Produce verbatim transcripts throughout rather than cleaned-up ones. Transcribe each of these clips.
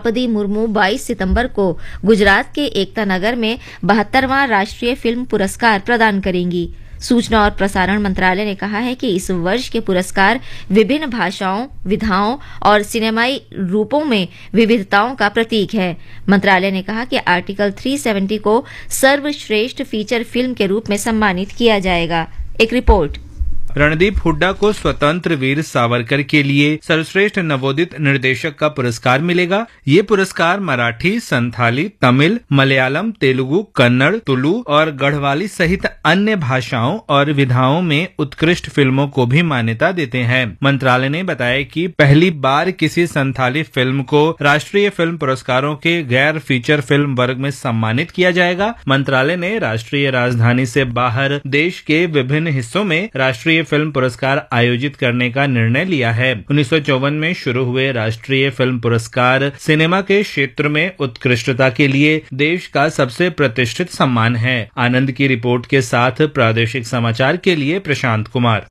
द्रौपदी मुर्मू बाईस सितंबर को गुजरात के एकता नगर में बहत्तरवां राष्ट्रीय फिल्म पुरस्कार प्रदान करेंगी। सूचना और प्रसारण मंत्रालय ने कहा है कि इस वर्ष के पुरस्कार विभिन्न भाषाओं, विधाओं और सिनेमाई रूपों में विविधताओं का प्रतीक है। मंत्रालय ने कहा कि आर्टिकल तीन सौ सत्तर को सर्वश्रेष्ठ फीचर फिल्म के रूप में सम्मानित किया जाएगा। एक रिपोर्ट। रणदीप हुड्डा को स्वतंत्र वीर सावरकर के लिए सर्वश्रेष्ठ नवोदित निर्देशक का पुरस्कार मिलेगा। ये पुरस्कार मराठी, संथाली, तमिल, मलयालम, तेलुगु, कन्नड़, तुलु और गढ़वाली सहित अन्य भाषाओं और विधाओं में उत्कृष्ट फिल्मों को भी मान्यता देते हैं। मंत्रालय ने बताया कि पहली बार किसी संथाली फिल्म को राष्ट्रीय फिल्म पुरस्कारों के गैर फीचर फिल्म वर्ग में सम्मानित किया जाएगा। मंत्रालय ने राष्ट्रीय राजधानी से बाहर देश के विभिन्न हिस्सों में राष्ट्रीय फिल्म पुरस्कार आयोजित करने का निर्णय लिया है। उन्नीस सौ चौवन में शुरू हुए राष्ट्रीय फिल्म पुरस्कार सिनेमा के क्षेत्र में उत्कृष्टता के लिए देश का सबसे प्रतिष्ठित सम्मान है। आनंद की रिपोर्ट के साथ प्रादेशिक समाचार के लिए प्रशांत कुमार।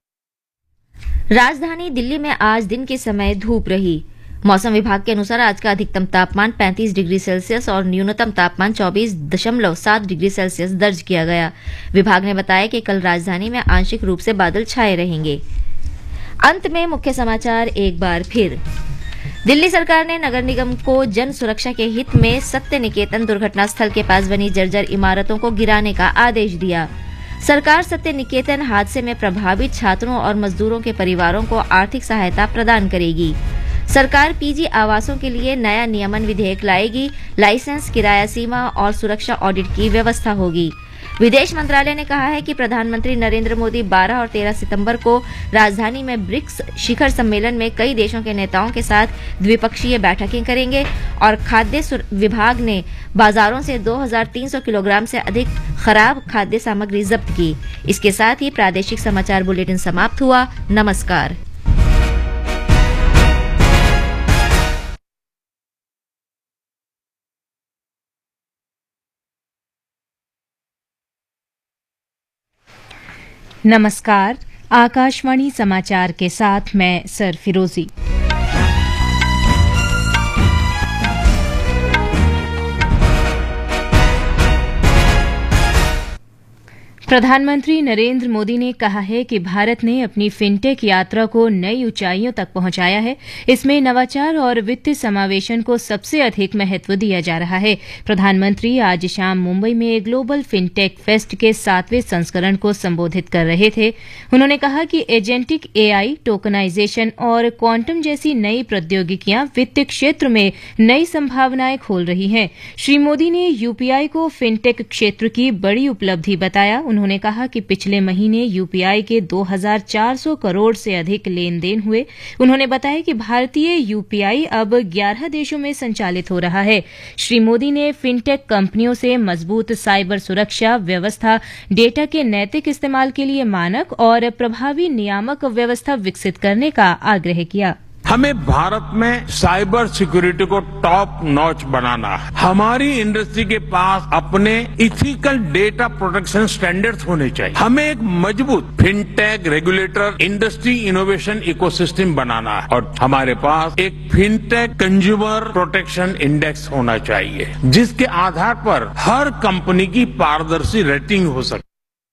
राजधानी दिल्ली में आज दिन के समय धूप रही। मौसम विभाग के अनुसार आज का अधिकतम तापमान पैंतीस डिग्री सेल्सियस और न्यूनतम तापमान चौबीस दशमलव सात डिग्री सेल्सियस दर्ज किया गया। विभाग ने बताया कि कल राजधानी में आंशिक रूप से बादल छाए रहेंगे। अंत में मुख्य समाचार एक बार फिर। दिल्ली सरकार ने नगर निगम को जन सुरक्षा के हित में सत्य निकेतन दुर्घटना स्थल के पास बनी जर्जर इमारतों को गिराने का आदेश दिया। सरकार सत्य निकेतन हादसे में प्रभावित छात्रों और मजदूरों के परिवारों को आर्थिक सहायता प्रदान करेगी। सरकार पीजी आवासों के लिए नया नियमन विधेयक लाएगी। लाइसेंस, किराया सीमा और सुरक्षा ऑडिट की व्यवस्था होगी। विदेश मंत्रालय ने कहा है कि प्रधानमंत्री नरेंद्र मोदी बारह और तेरह सितंबर को राजधानी में ब्रिक्स शिखर सम्मेलन में कई देशों के नेताओं के साथ द्विपक्षीय बैठकें करेंगे। और खाद्य विभाग ने बाजारों से दो हज़ार तीन सौ किलोग्राम से अधिक खराब खाद्य सामग्री जब्त की। इसके साथ ही प्रादेशिक समाचार बुलेटिन समाप्त हुआ। नमस्कार। नमस्कार। आकाशवाणी समाचार के साथ मैं सर फिरोजी। प्रधानमंत्री नरेंद्र मोदी ने कहा है कि भारत ने अपनी फिनटेक यात्रा को नई ऊंचाइयों तक पहुंचाया है। इसमें नवाचार और वित्तीय समावेशन को सबसे अधिक महत्व दिया जा रहा है। प्रधानमंत्री आज शाम मुंबई में ग्लोबल फिनटेक फेस्ट के सातवें संस्करण को संबोधित कर रहे थे। उन्होंने कहा कि एजेंटिक एआई, टोकनाइजेशन और क्वांटम जैसी नई प्रौद्योगिकियां वित्तीय क्षेत्र में नई संभावनाएं खोल रही हैं। श्री मोदी ने यूपीआई को फिनटेक क्षेत्र की बड़ी उपलब्धि बताया। उन्होंने कहा कि पिछले महीने यूपीआई के दो हज़ार चार सौ करोड़ से अधिक लेन देन हुए। उन्होंने बताया कि भारतीय यूपीआई अब ग्यारह देशों में संचालित हो रहा है। श्री मोदी ने फिनटेक कंपनियों से मजबूत साइबर सुरक्षा व्यवस्था, डेटा के नैतिक इस्तेमाल के लिए मानक और प्रभावी नियामक व्यवस्था विकसित करने का आग्रह किया। हमें भारत में साइबर सिक्योरिटी को टॉप नॉच बनाना है। हमारी इंडस्ट्री के पास अपने इथिकल डेटा प्रोटेक्शन स्टैंडर्ड्स होने चाहिए। हमें एक मजबूत fintech regulator, industry innovation ecosystem बनाना है और हमारे पास एक फिनटेक कंज्यूमर प्रोटेक्शन इंडेक्स होना चाहिए, जिसके आधार पर हर कंपनी की पारदर्शी रेटिंग हो सके।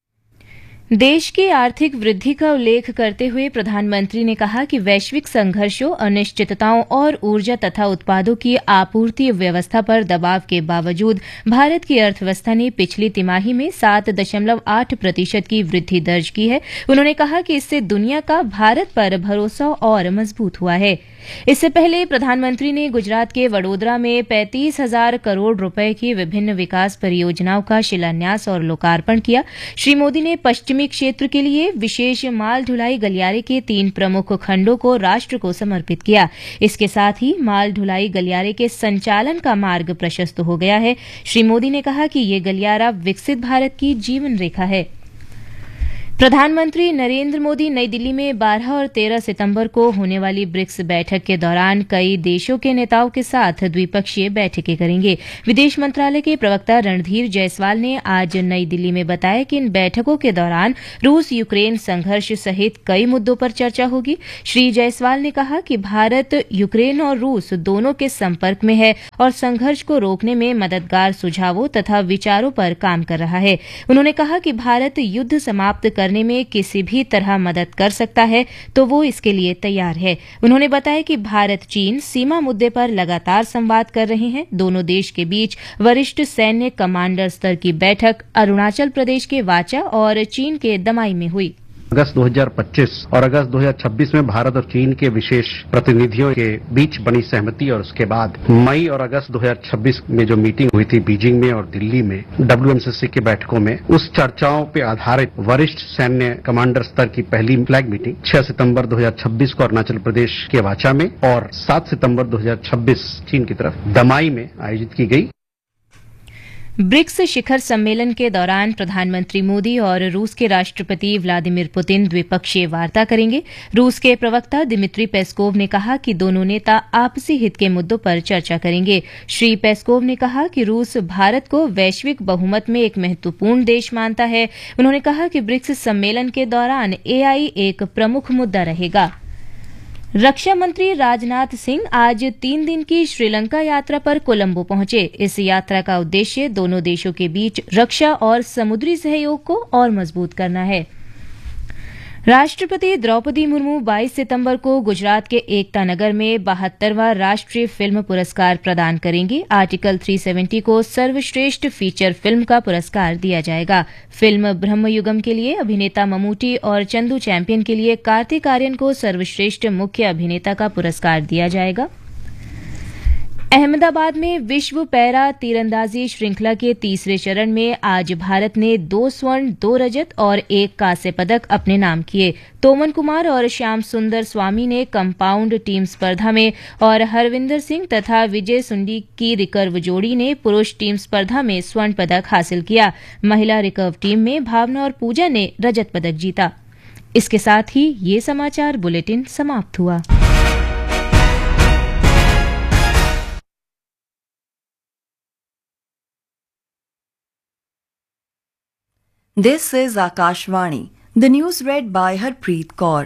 देश की आर्थिक वृद्धि का उल्लेख करते हुए प्रधानमंत्री ने कहा कि वैश्विक संघर्षों, अनिश्चितताओं और ऊर्जा तथा उत्पादों की आपूर्ति व्यवस्था पर दबाव के बावजूद भारत की अर्थव्यवस्था ने पिछली तिमाही में सात दशमलव आठ प्रतिशत की वृद्धि दर्ज की है। उन्होंने कहा कि इससे दुनिया का भारत पर भरोसा और मजबूत हुआ है। इससे पहले प्रधानमंत्री ने गुजरात के वडोदरा में पैंतीस हजार करोड़ रुपए की विभिन्न विकास परियोजनाओं का शिलान्यास और लोकार्पण किया। श्री मोदी ने पश्चिमी क्षेत्र के लिए विशेष माल ढुलाई गलियारे के तीन प्रमुख खंडों को राष्ट्र को समर्पित किया। इसके साथ ही माल ढुलाई गलियारे के संचालन का मार्ग प्रशस्त हो गया है। श्री मोदी ने कहा कि ये गलियारा विकसित भारत की जीवन रेखा है। प्रधानमंत्री नरेंद्र मोदी नई दिल्ली में बारह और तेरह सितंबर को होने वाली ब्रिक्स बैठक के दौरान कई देशों के नेताओं के साथ द्विपक्षीय बैठकें करेंगे। विदेश मंत्रालय के प्रवक्ता रणधीर जायसवाल ने आज नई दिल्ली में बताया कि इन बैठकों के दौरान रूस यूक्रेन संघर्ष सहित कई मुद्दों पर चर्चा होगी। श्री जायसवाल ने कहा कि भारत यूक्रेन और रूस दोनों के संपर्क में है और संघर्ष को रोकने में मददगार सुझावों तथा विचारों पर काम कर रहा है। उन्होंने कहा कि भारत युद्ध समाप्त कर करने में किसी भी तरह मदद कर सकता है तो वो इसके लिए तैयार है। उन्होंने बताया कि भारत चीन सीमा मुद्दे पर लगातार संवाद कर रहे हैं। दोनों देश के बीच वरिष्ठ सैन्य कमांडर स्तर की बैठक अरुणाचल प्रदेश के वाचा और चीन के दमाई में हुई। अगस्त दो हज़ार पच्चीस और अगस्त दो हज़ार छब्बीस में भारत और चीन के विशेष प्रतिनिधियों के बीच बनी सहमति और उसके बाद मई और अगस्त दो हज़ार छब्बीस में जो मीटिंग हुई थी बीजिंग में और दिल्ली में डब्ल्यूएमसीसी की बैठकों में, उस चर्चाओं पर आधारित वरिष्ठ सैन्य कमांडर स्तर की पहली फ्लैग मीटिंग छह सितंबर दो हज़ार छब्बीस को अरुणाचल प्रदेश के वाचा में और सात सितंबर दो हज़ार छब्बीस चीन की तरफ दमाई में आयोजित की गई। ब्रिक्स शिखर सम्मेलन के दौरान प्रधानमंत्री मोदी और रूस के राष्ट्रपति व्लादिमीर पुतिन द्विपक्षीय वार्ता करेंगे। रूस के प्रवक्ता दिमित्री पेस्कोव ने कहा कि दोनों नेता आपसी हित के मुद्दों पर चर्चा करेंगे। श्री पेस्कोव ने कहा कि रूस भारत को वैश्विक बहुमत में एक महत्वपूर्ण देश मानता है। उन्होंने कहा कि ब्रिक्स सम्मेलन के दौरान एआई एक प्रमुख मुद्दा रहेगा। रक्षा मंत्री राजनाथ सिंह आज तीन दिन की श्रीलंका यात्रा पर कोलंबो पहुंचे। इस यात्रा का उद्देश्य दोनों देशों के बीच रक्षा और समुद्री सहयोग को और मजबूत करना है। राष्ट्रपति द्रौपदी मुर्मू बाईस सितंबर को गुजरात के एकता नगर में बहत्तरवां राष्ट्रीय फिल्म पुरस्कार प्रदान करेंगी। आर्टिकल तीन सौ सत्तर को सर्वश्रेष्ठ फीचर फिल्म का पुरस्कार दिया जाएगा। फिल्म ब्रह्मयुगम के लिए अभिनेता ममूटी और चंदू चैंपियन के लिए कार्तिक आर्यन को सर्वश्रेष्ठ मुख्य अभिनेता का पुरस्कार दिया जाएगा। अहमदाबाद में विश्व पैरा तीरंदाजी श्रृंखला के तीसरे चरण में आज भारत ने दो स्वर्ण, दो रजत और एक कांस्य पदक अपने नाम किए। तोमन कुमार और श्याम सुंदर स्वामी ने कंपाउंड टीम स्पर्धा में और हरविंदर सिंह तथा विजय सुंडी की रिकर्व जोड़ी ने पुरुष टीम स्पर्धा में स्वर्ण पदक हासिल किया। महिला रिकर्व टीम में भावना और पूजा ने रजत पदक जीता। इसके साथ ही ये समाचार बुलेटिन समाप्त हुआ। This is Akashvani. The news read by Harpreet Kaur.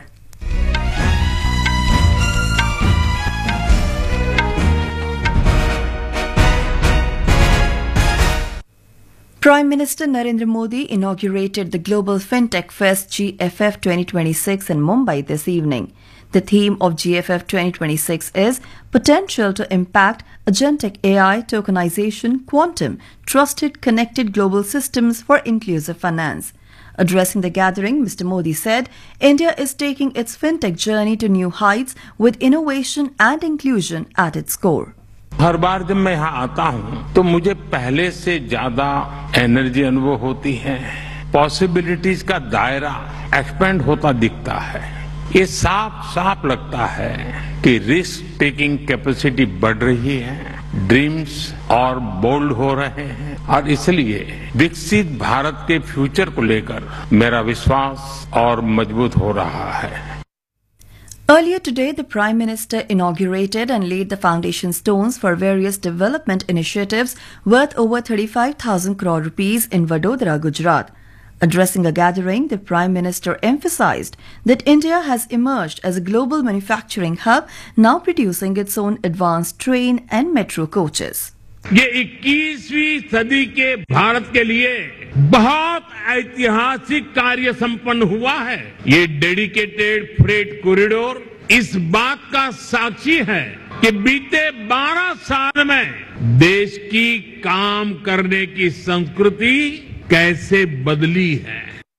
Prime Minister Narendra Modi inaugurated the Global FinTech Fest G F F twenty twenty-six in Mumbai this evening. The theme of G F F twenty twenty-six is Potential to Impact Agentic A I, Tokenization, Quantum, Trusted Connected Global Systems for Inclusive Finance. Addressing the gathering, Mister Modi said, India is taking its fintech journey to new heights with innovation and inclusion at its core. हर बार जब मैं यहाँ आता हूँ तो मुझे पहले से ज्यादा एनर्जी अनुभव होती है। पॉसिबिलिटीज का दायरा एक्सपेंड होता दिखता है। ये साफ साफ लगता है कि रिस्क टेकिंग कैपेसिटी बढ़ रही है, ड्रीम्स और बोल्ड हो रहे हैं और इसलिए विकसित भारत के फ्यूचर को लेकर मेरा विश्वास और मजबूत हो रहा है। Earlier today, the Prime Minister inaugurated and laid the foundation stones for various development initiatives worth over thirty-five thousand crore rupees in Vadodara, Gujarat. Addressing a gathering, the Prime Minister emphasized that India has emerged as a global manufacturing hub, now producing its own advanced train and metro coaches. ये इक्कीसवीं सदी के भारत के लिए बहुत ऐतिहासिक कार्य संपन्न हुआ है। ये डेडिकेटेड फ्रेट कॉरिडोर इस बात का साक्षी है कि बीते बारह साल में देश की काम करने की संस्कृति कैसे बदली है।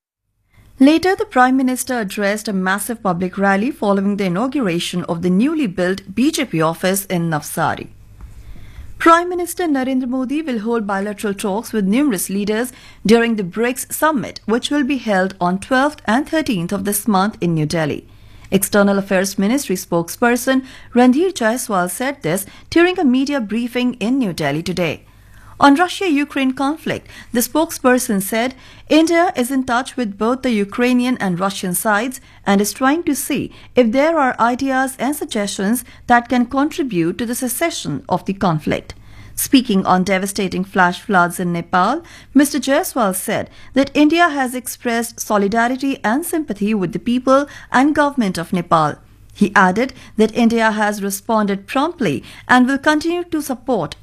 Later, the Prime Minister addressed a massive public rally following the inauguration of the newly built B J P office in Navsari. Prime Minister Narendra Modi will hold bilateral talks with numerous leaders during the BRICS summit, which will be held on twelfth and thirteenth of this month in New Delhi. External Affairs Ministry spokesperson Randhir Jaiswal said this during a media briefing in New Delhi today. On Russia-Ukraine conflict, the spokesperson said India is in touch with both the Ukrainian and Russian sides and is trying to see if there are ideas and suggestions that can contribute to the cessation of the conflict. Speaking on devastating flash floods in Nepal, Mister Jaiswal said that India has expressed solidarity and sympathy with the people and government of Nepal. He added that India has responded promptly and will continue to support